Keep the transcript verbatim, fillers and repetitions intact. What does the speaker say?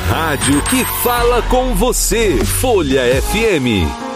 rádio que fala com você. Folha F M.